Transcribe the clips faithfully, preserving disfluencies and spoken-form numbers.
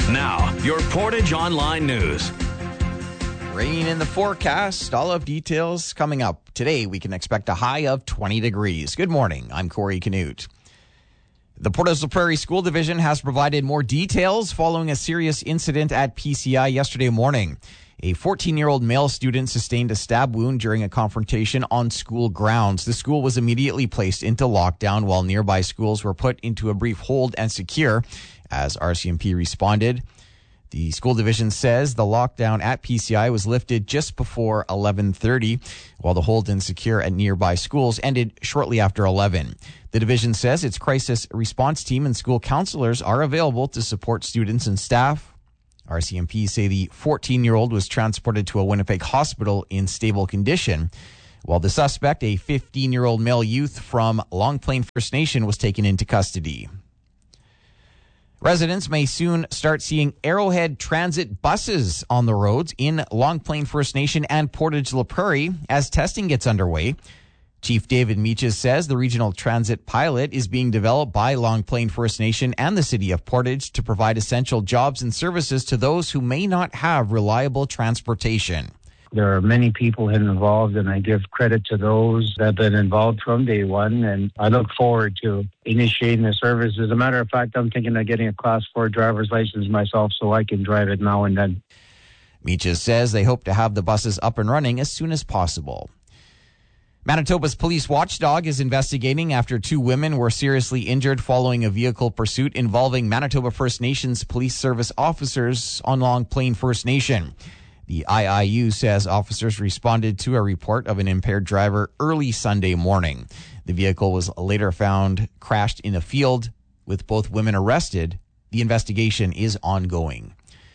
Now, your Portage Online News. Rain in the forecast. All of details coming up. Today, we can expect a high of twenty degrees. Good morning. I'm Corey Canute. The Portage la Prairie School Division has provided more details following a serious incident at P C I yesterday morning. A fourteen-year-old male student sustained a stab wound during a confrontation on school grounds. The school was immediately placed into lockdown while nearby schools were put into a brief hold and secure as R C M P responded. The school division says the lockdown at P C I was lifted just before eleven thirty, while the hold and secure at nearby schools ended shortly after eleven. The division says its crisis response team and school counselors are available to support students and staff. R C M P say the fourteen-year-old was transported to a Winnipeg hospital in stable condition, while the suspect, a fifteen-year-old male youth from Long Plain First Nation, was taken into custody. Residents may soon start seeing Arrowhead Transit buses on the roads in Long Plain First Nation and Portage la Prairie as testing gets underway. Chief David Meaches says the regional transit pilot is being developed by Long Plain First Nation and the City of Portage to provide essential jobs and services to those who may not have reliable transportation. There are many people involved, and I give credit to those that have been involved from day one, and I look forward to initiating the service. As a matter of fact, I'm thinking of getting a Class four driver's license myself so I can drive it now and then. Meaches says they hope to have the buses up and running as soon as possible. Manitoba's police watchdog is investigating after two women were seriously injured following a vehicle pursuit involving Manitoba First Nations Police Service officers on Long Plain First Nation. The I I U says officers responded to a report of an impaired driver early Sunday morning. The vehicle was later found crashed in a field with both women arrested. The investigation is ongoing.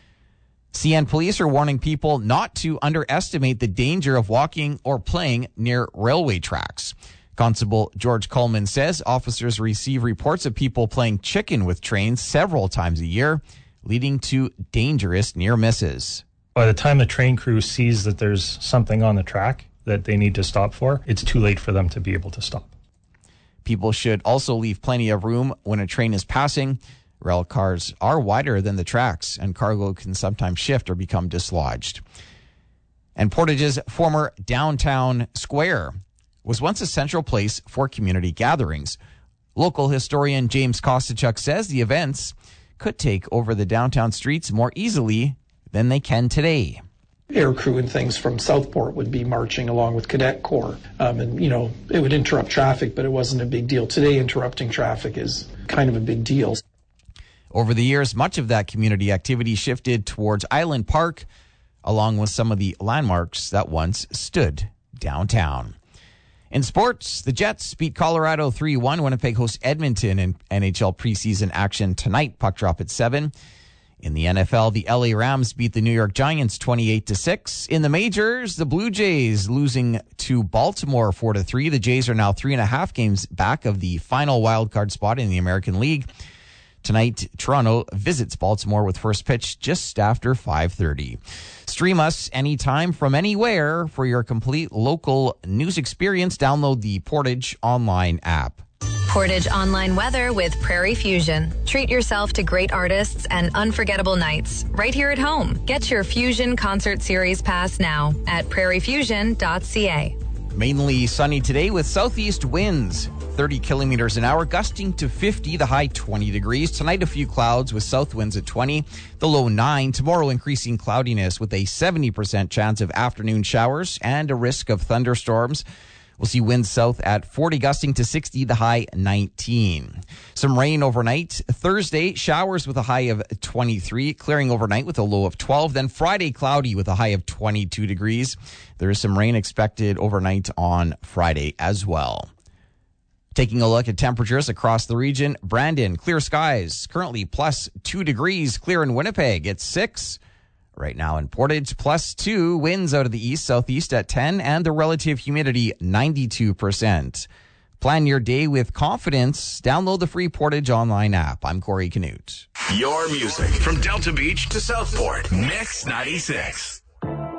C N police are warning people not to underestimate the danger of walking or playing near railway tracks. Constable George Coleman says officers receive reports of people playing chicken with trains several times a year, leading to dangerous near misses. By the time the train crew sees that there's something on the track that they need to stop for, it's too late for them to be able to stop. People should also leave plenty of room when a train is passing. Rail cars are wider than the tracks, and cargo can sometimes shift or become dislodged. And Portage's former downtown square was once a central place for community gatherings. Local historian James Kostachuk says the events could take over the downtown streets more easily than they can today. Aircrew and things from Southport would be marching along with Cadet Corps. Um, and, you know, it would interrupt traffic, but it wasn't a big deal. Today, interrupting traffic is kind of a big deal. Over the years, much of that community activity shifted towards Island Park, along with some of the landmarks that once stood downtown. In sports, the Jets beat Colorado three one. Winnipeg hosts Edmonton in N H L preseason action tonight. Puck drop at seven. In the N F L, the L A Rams beat the New York Giants twenty-eight to six. In the majors, the Blue Jays losing to Baltimore four to three. The Jays are now three and a half games back of the final wild card spot in the American League. Tonight, Toronto visits Baltimore with first pitch just after five thirty. Stream us anytime from anywhere for your complete local news experience. Download the Portage Online app. Portage Online weather with Prairie Fusion. Treat yourself to great artists and unforgettable nights right here at home. Get your Fusion Concert Series pass now at prairie fusion dot c a. Mainly sunny today with southeast winds, thirty kilometers an hour, gusting to fifty, the high twenty degrees. Tonight, a few clouds with south winds at twenty, the low nine. Tomorrow, increasing cloudiness with a seventy percent chance of afternoon showers and a risk of thunderstorms. We'll see winds south at forty, gusting to sixty, the high nineteen. Some rain overnight. Thursday, showers with a high of twenty-three, clearing overnight with a low of twelve. Then Friday, cloudy with a high of twenty-two degrees. There is some rain expected overnight on Friday as well. Taking a look at temperatures across the region, Brandon, clear skies, currently plus two degrees, clear in Winnipeg at six. Right now in Portage, plus two, winds out of the east, southeast at ten, and the relative humidity, ninety-two percent. Plan your day with confidence. Download the free Portage Online app. I'm Corey Canute. Your music from Delta Beach to Southport. Mix ninety-six.